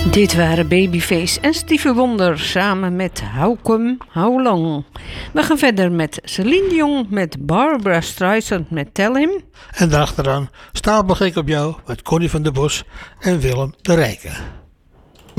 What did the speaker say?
Dit waren Babyface en Stevie Wonder samen met How Come, How Long. We gaan verder met Celine Dion met Barbra Streisand met Tell Him. En daarachteraan Stapelgek op jou met Connie van der Bos en Willem de Rijke.